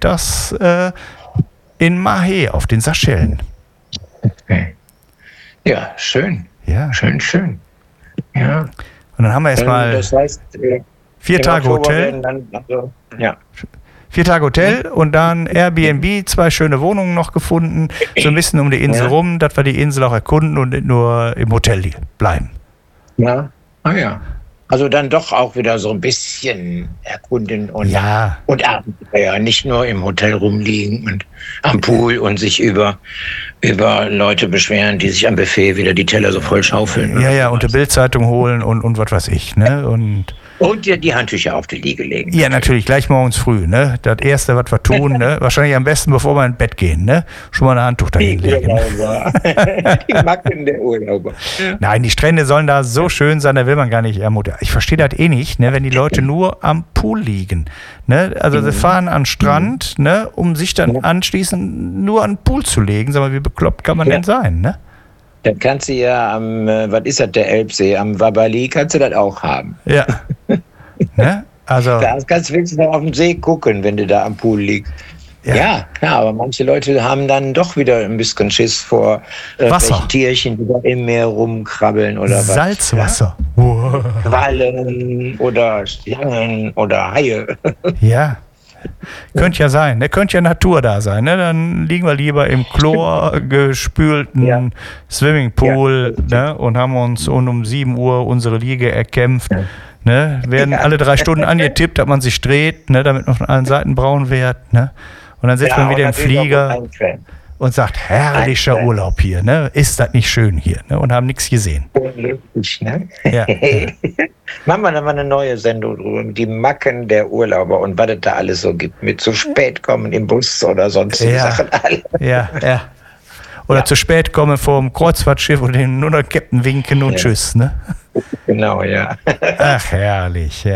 wird das in Mahé auf den Seychellen. Okay. Ja, schön. Ja. Schön. Ja. Und dann haben wir erstmal Das heißt, 4 Tage Hotel. Ja. 4 Tage Hotel und dann Airbnb, 2 schöne Wohnungen noch gefunden, so ein bisschen um die Insel rum, dass wir die Insel auch erkunden und nicht nur im Hotel bleiben. Ja, ja. Also dann doch auch wieder so ein bisschen erkunden und Abenteuer, nicht nur im Hotel rumliegen und am Pool und sich über Leute beschweren, die sich am Buffet wieder die Teller so voll schaufeln. Ja, und die Bildzeitung holen und was weiß ich, ne? Und dir die Handtücher auf die Liege legen. Ja, natürlich, gleich morgens früh, ne? Das Erste, was wir tun, ne? Wahrscheinlich am besten, bevor wir ins Bett gehen, ne? Schon mal ein Handtuch dahin legen. Die Macken der Urlauber. Nein, die Strände sollen da so schön sein, da will man gar nicht ermutigen. Ich verstehe das eh nicht, ne? Wenn die Leute nur am Pool liegen, ne? Also sie fahren an den Strand, ne? Um sich dann anschließend nur an den Pool zu legen. Sag mal, wie bekloppt kann man denn sein, ne? Dann kannst du ja was ist das, der Elbsee, am Wabali, kannst du das auch haben. Ja. Ne? Also, da kannst du wenigstens noch auf den See gucken, wenn du da am Pool liegst. Ja, klar, aber manche Leute haben dann doch wieder ein bisschen Schiss vor welchen Tierchen, die da im Meer rumkrabbeln oder was. Salzwasser. Ja? Wow. Quallen oder Schlangen oder Haie. Ja. Könnte ja sein, ne? Könnte ja Natur da sein, ne? Dann liegen wir lieber im chlorgespülten Swimmingpool, ne? Und haben uns um 7 Uhr unsere Liege erkämpft. Ne? Werden alle 3 Stunden angetippt, dass man sich dreht, ne? Damit man von allen Seiten braun wird. Ne? Und dann sitzt man wieder im Flieger und sagt, herrlicher Urlaub hier, ne? Ist das nicht schön hier? Ne? Und haben nichts gesehen. Unglücklich, ne? Ja. Machen wir dann mal eine neue Sendung drüber, die Macken der Urlauber und was es da alles so gibt. Mit zu spät kommen im Bus oder sonstige Sachen alle. Ja. Oder zu spät kommen vom Kreuzfahrtschiff und den nur der Captain winken und tschüss, ne? Genau, ja. Ach, herrlich.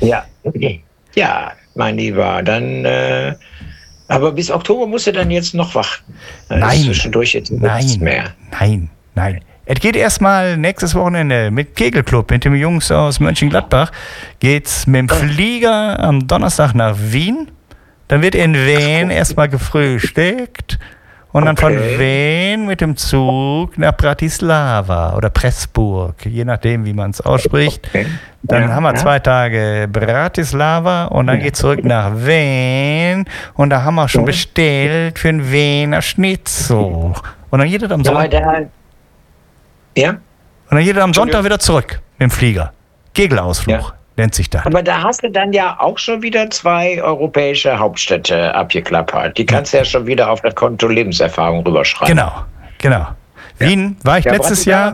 Ja, mein Lieber, dann aber bis Oktober musst du dann jetzt noch warten. Nein. Zwischendurch jetzt nichts mehr. Nein. Es geht erstmal nächstes Wochenende mit Kegelclub, mit den Jungs aus Mönchengladbach. Geht's mit dem Flieger am Donnerstag nach Wien. Dann wird in Wien erstmal gefrühstückt. Und dann von Wien mit dem Zug nach Bratislava oder Pressburg, je nachdem, wie man es ausspricht. Dann haben wir 2 Tage Bratislava und dann geht es zurück nach Wien. Und da haben wir schon bestellt für einen Wiener Schnitzel. Und dann geht es am Sonntag. Und dann geht es am Sonntag wieder zurück mit dem Flieger. Kegelausflug. Nennt sich das. Aber da hast du dann ja auch schon wieder 2 europäische Hauptstädte abgeklappert. Die kannst du ja schon wieder auf das Konto Lebenserfahrung rüberschreiben. Genau. Wien war ich letztes Jahr.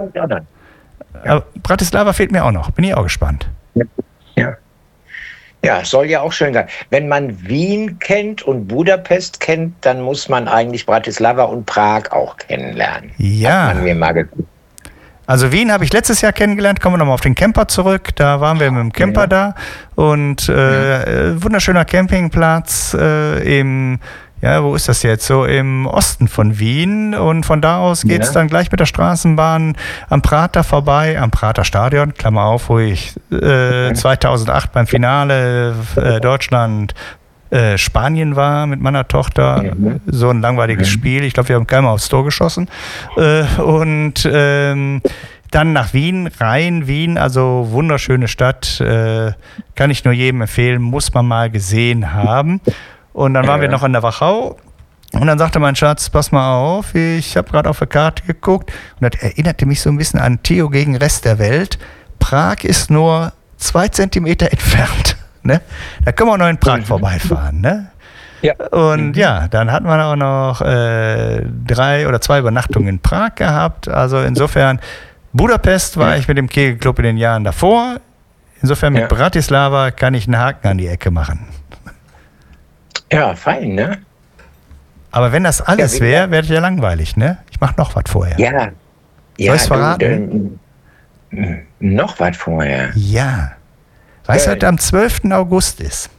Bratislava fehlt mir auch noch. Bin ich auch gespannt. Ja, soll ja auch schön sein. Wenn man Wien kennt und Budapest kennt, dann muss man eigentlich Bratislava und Prag auch kennenlernen. Ja. Hat man mir mal geguckt. Also Wien habe ich letztes Jahr kennengelernt, kommen wir nochmal auf den Camper zurück, da waren wir mit dem Camper da und wunderschöner Campingplatz wo ist das jetzt? So im Osten von Wien und von da aus geht es dann gleich mit der Straßenbahn am Prater vorbei, am Prater Stadion, Klammer auf, wo ich 2008 beim Finale Deutschland Spanien war mit meiner Tochter, so ein langweiliges Spiel. Ich glaube, wir haben keiner aufs Tor geschossen. Und dann nach Wien, Rhein-Wien, also wunderschöne Stadt, kann ich nur jedem empfehlen, muss man mal gesehen haben. Und dann waren wir noch an der Wachau und dann sagte mein Schatz, pass mal auf, ich habe gerade auf der Karte geguckt und das erinnerte mich so ein bisschen an Theo gegen Rest der Welt. Prag ist nur 2 Zentimeter entfernt. Ne? Da können wir auch noch in Prag vorbeifahren. Ne? Ja. Und dann hatten wir auch noch 3 oder 2 Übernachtungen in Prag gehabt. Also insofern, Budapest war ich mit dem Kegelclub in den Jahren davor. Insofern mit Bratislava kann ich einen Haken an die Ecke machen. Ja, fein, ne? Aber wenn das alles wäre, wäre es ja langweilig, ne? Ich mache noch was vorher. Ja. Soll ich es verraten? Noch was vorher? Ja. Weißt du, was am 12. August ist?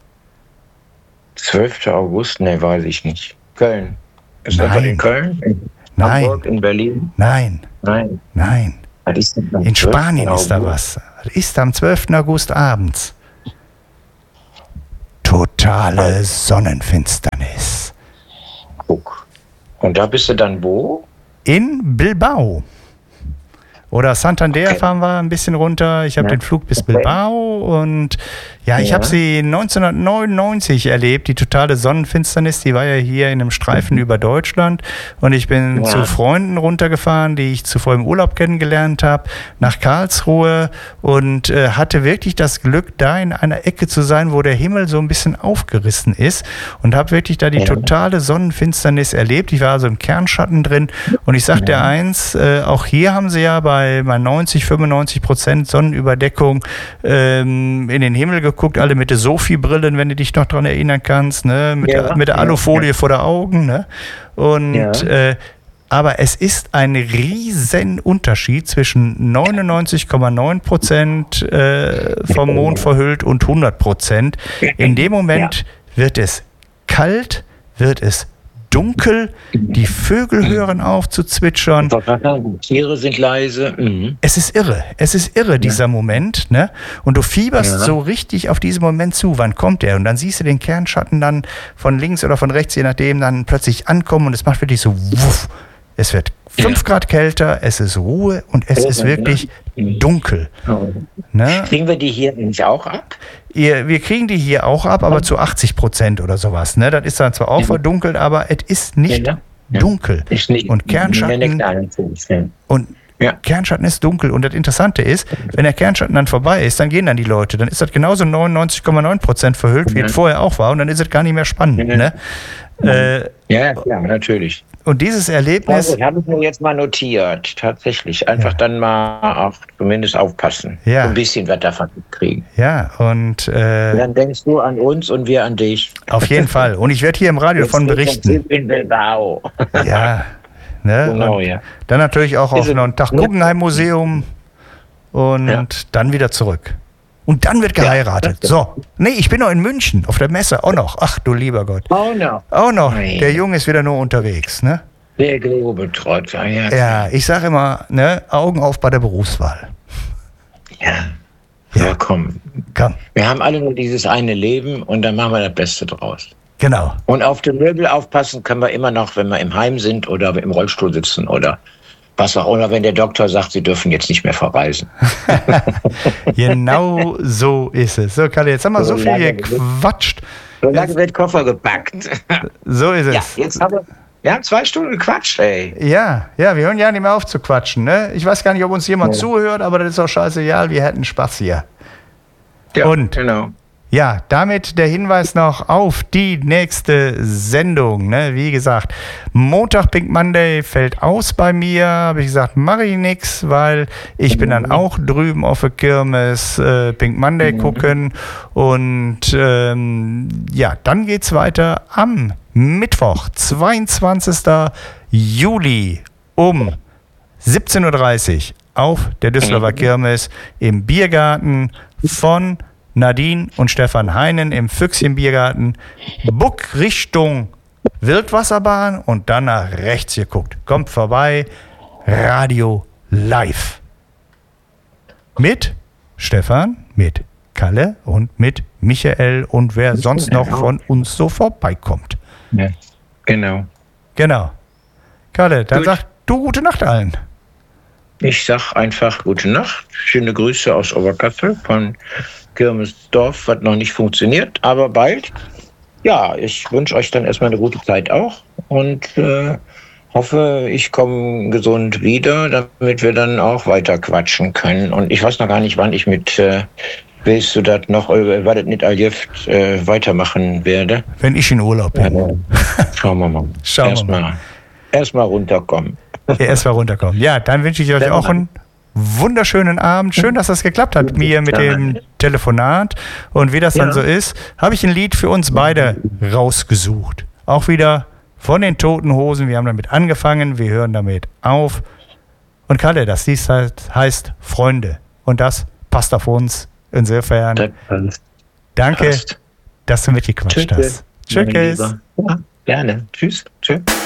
12. August? Ne, weiß ich nicht. Köln. Ist das in Köln? In Hamburg? In Berlin? Nein. Was ist denn in Spanien ist da was. Was ist am 12. August abends? Total totale Sonnenfinsternis. Guck. Und da bist du dann wo? In Bilbao. Oder Santander fahren wir ein bisschen runter. Ich habe den Flug bis Bilbao und ich habe sie 1999 erlebt, die totale Sonnenfinsternis. Die war ja hier in einem Streifen über Deutschland und ich bin zu Freunden runtergefahren, die ich zuvor im Urlaub kennengelernt habe, nach Karlsruhe und hatte wirklich das Glück, da in einer Ecke zu sein, wo der Himmel so ein bisschen aufgerissen ist und habe wirklich da die totale Sonnenfinsternis erlebt. Ich war also im Kernschatten drin und ich sag dir eins, auch hier haben sie ja bei 90-95% Sonnenüberdeckung in den Himmel geguckt, alle mit der Sophie-Brillen, wenn du dich noch daran erinnern kannst, ne? mit der Alufolie vor der Augen. Ne? Und aber es ist ein riesen Unterschied zwischen 99,9% vom Mond verhüllt und 100%. In dem Moment wird es kalt, wird es dunkel, die Vögel hören auf zu zwitschern. Die Tiere sind leise. Es ist irre, dieser Moment. Ne? Und du fieberst so richtig auf diesen Moment zu. Wann kommt der? Und dann siehst du den Kernschatten dann von links oder von rechts, je nachdem, dann plötzlich ankommen und es macht wirklich so wuff. Es wird 5 Grad kälter, es ist Ruhe und es ist wirklich dunkel. Ne? Kriegen wir die hier nicht auch ab? Wir kriegen die hier auch ab, aber zu 80% oder sowas. Ne? Das ist dann zwar auch verdunkelt, aber es ist nicht dunkel. Ist nicht, und Kernschatten Kernschatten ist dunkel. Und das Interessante ist, wenn der Kernschatten dann vorbei ist, dann gehen dann die Leute. Dann ist das genauso 99,9% verhüllt, wie es vorher auch war. Und dann ist es gar nicht mehr spannend. Ne? Ja, natürlich. Und dieses Erlebnis... Das habe ich mir jetzt mal notiert, tatsächlich. Einfach dann mal auch zumindest aufpassen. So ein bisschen was davon kriegen. Ja, und... dann denkst du an uns und wir an dich. Auf jeden Fall. Und ich werde hier im Radio davon berichten. In Bilbao. Ja, ne? Genau, und dann natürlich auch auf noch einen Tag Guggenheim-Museum und dann wieder zurück. Und dann wird geheiratet. So. Nee, ich bin noch in München, auf der Messe auch noch. Ach du lieber Gott. Auch noch. Nein. Der Junge ist wieder nur unterwegs, ne? Der Globetrotter, Ja, ich sage immer, ne, Augen auf bei der Berufswahl. Ja, komm. Wir haben alle nur dieses eine Leben und dann machen wir das Beste draus. Genau. Und auf den Möbel aufpassen können wir immer noch, wenn wir im Heim sind oder im Rollstuhl sitzen oder was auch immer, wenn der Doktor sagt, Sie dürfen jetzt nicht mehr verreisen. Genau so ist es. So, Kalle, jetzt haben wir so viel gequatscht. So lange wird Koffer gepackt. So ist es. Ja, jetzt haben wir 2 Stunden gequatscht, ey. Ja, wir hören ja nicht mehr auf zu quatschen. Ne? Ich weiß gar nicht, ob uns jemand zuhört, aber das ist auch scheißegal, wir hätten Spaß hier. Ja, und genau. Ja, damit der Hinweis noch auf die nächste Sendung. Ne? Wie gesagt, Montag Pink Monday fällt aus bei mir. Habe ich gesagt, mache ich nichts, weil ich bin dann auch drüben auf der Kirmes Pink Monday gucken. Und dann geht's weiter am Mittwoch, 22. Juli um 17.30 Uhr auf der Düsseldorfer Kirmes im Biergarten von Nadine und Stefan Heinen im Füchschenbiergarten. Buck Richtung Wildwasserbahn und dann nach rechts geguckt. Kommt vorbei, Radio live. Mit Stefan, mit Kalle und mit Michael und wer sonst noch von uns so vorbeikommt. Ja, genau. Kalle, dann sag du gute Nacht allen. Ich sag einfach gute Nacht. Schöne Grüße aus Oberkassel von Kirmesdorf, was noch nicht funktioniert, aber bald. Ja, ich wünsche euch dann erstmal eine gute Zeit auch und hoffe, ich komme gesund wieder, damit wir dann auch weiter quatschen können. Und ich weiß noch gar nicht, wann ich mit willst du das noch, war das nicht Aljev, weitermachen werde. Wenn ich in Urlaub bin. Schauen wir mal. Erstmal runterkommen. Erstmal runterkommen. Ja, dann wünsche ich euch auch einen wunderschönen Abend. Schön, dass das geklappt hat mir mit dem Telefonat. Und wie das dann so ist, habe ich ein Lied für uns beide rausgesucht. Auch wieder von den Toten Hosen. Wir haben damit angefangen, wir hören damit auf. Und Kalle, das Lied heißt Freunde. Und das passt auf uns. Insofern, danke, dass du mitgequatscht hast. Tschüss. Ja, gerne. Tschüss.